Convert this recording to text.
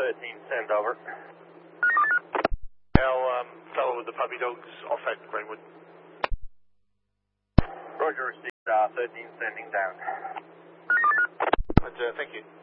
13, send over. Fellow with the puppy dogs off at Greenwood. Roger, received, 13, sending down. Thank you.